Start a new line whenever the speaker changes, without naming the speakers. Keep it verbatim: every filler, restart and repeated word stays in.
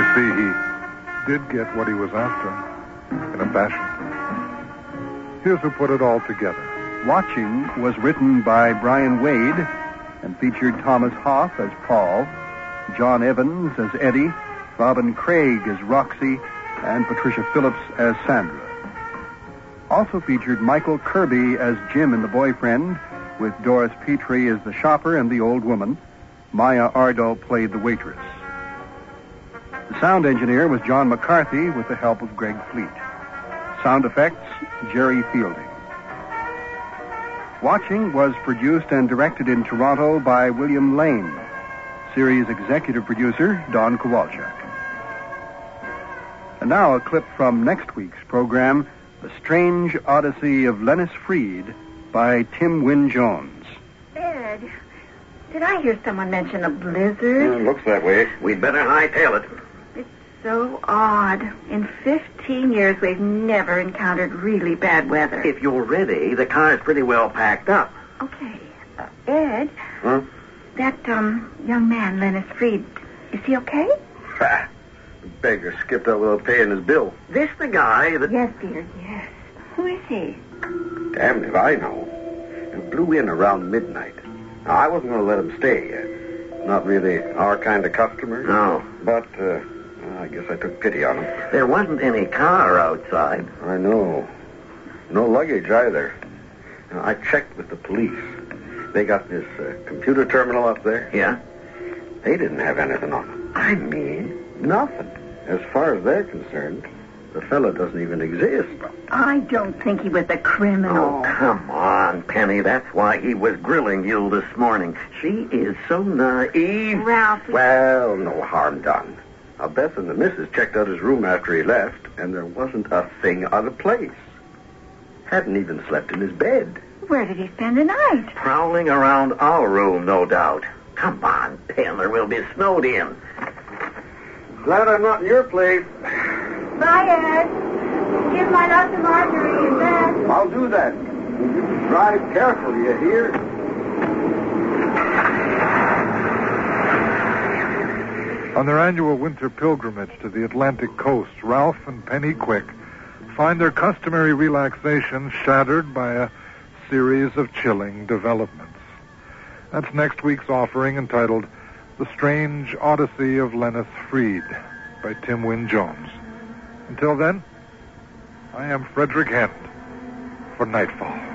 see, he did get what he was after, in a fashion. Here's who put it all together.
Watching was written by Brian Wade and featured Thomas Hoff as Paul, John Evans as Eddie, Robin Craig as Roxy, and Patricia Phillips as Sandra. Also featured Michael Kirby as Jim and the boyfriend, with Doris Petrie as the shopper and the old woman. Maya Ardo played the waitress. The sound engineer was John McCarthy with the help of Greg Fleet. Sound effects, Jerry Fielding. Watching was produced and directed in Toronto by William Lane. Series executive producer, Don Kowalczak. And now a clip from next week's program, The Strange Odyssey of Lennis Freed by Tim Wynne-Jones.
Ed, did I hear someone mention a blizzard?
Mm, looks that way. We'd better hightail it.
It's so odd. In fifteen years, we've never encountered really bad weather.
If you're ready, the car's pretty well packed up.
Okay. Uh, Ed?
Huh?
That, um, young man, Lennis Freed, is he okay?
Ha! The beggar skipped out without paying his bill. This the guy that...
Yes, dear, yes. Who is he?
Damned if I know. It blew in around midnight. Now, I wasn't going to let him stay. Uh, not really our kind of customer. No. But, uh, I guess I took pity on him. There wasn't any car outside. I know. No luggage either. Now, I checked with the police. They got this uh, computer terminal up there. Yeah? They didn't have anything on them. I mean, nothing. As far as they're concerned, the fella doesn't even exist.
I don't think he was a criminal.
Oh, come on, Penny. That's why he was grilling you this morning. She is so naive.
Ralphie.
Well, no harm done. Now, Beth and the missus checked out his room after he left, and there wasn't a thing out of place. Hadn't even slept in his bed.
Where did he spend the night?
Prowling around our room, no doubt. Come on, Penny. We'll be snowed in. Glad I'm not in your place.
Bye, Ed. Give my love to Marjorie and Beth.
I'll do that. You drive carefully, you hear?
On their annual winter pilgrimage to the Atlantic coast, Ralph and Penny Quick find their customary relaxation shattered by a series of chilling developments. That's next week's offering, entitled The Strange Odyssey of Lennis Freed by Tim Wynne-Jones. Until then, I am Frederick Hend for Nightfall.